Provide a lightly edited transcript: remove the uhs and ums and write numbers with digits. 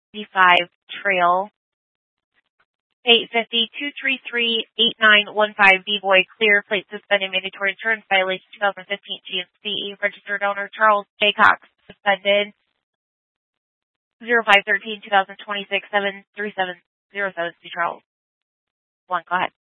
5 Trail. 850-233-8915 B-Boy Clear Plate Suspended Mandatory Insurance Violation 2015 GMC. Registered owner Charles J. Cox suspended 0513-2026 73707 Charles. Go ahead.